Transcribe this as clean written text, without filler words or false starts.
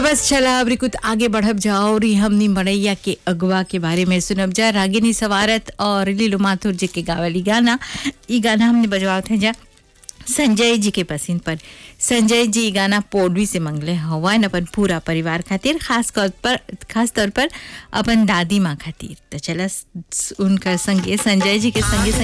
बस चला अब कुछ आगे बढ़ब जाओ और हमनी मड़ैया के अगवा के बारे में सुनब जा। रागिनी सवारत और लीलू माथुर जी के गावली गाना, ई गाना हमने बजवाते हैं जा संजय जी के पसंद पर। संजय जी ई गाना पोडवी से मंगले हवन अपन पूरा परिवार खातिर, खास तौर पर अपन दादी माँ खातिर। तो चला उनका संगे संजय जी के संगे